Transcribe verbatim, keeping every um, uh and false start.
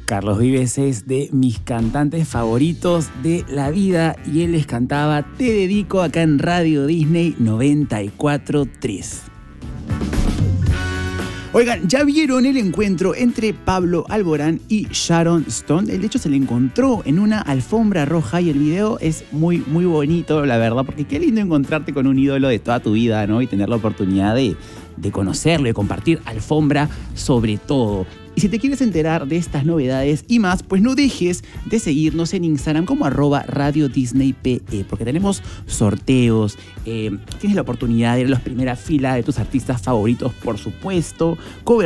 Carlos Vives es de mis cantantes favoritos de la vida y él les cantaba Te Dedico acá en Radio Disney noventa y cuatro punto tres. Oigan, ¿ya vieron el encuentro entre Pablo Alborán y Sharon Stone? De hecho, se le encontró en una alfombra roja y el video es muy, muy bonito, la verdad, porque qué lindo encontrarte con un ídolo de toda tu vida, ¿no? Y tener la oportunidad de, de conocerlo, de compartir alfombra sobre todo. Y si te quieres enterar de estas novedades y más, pues no dejes de seguirnos en Instagram como arroba Radio Disney P E, porque tenemos sorteos, eh, tienes la oportunidad de ir a la primera fila de tus artistas favoritos, por supuesto,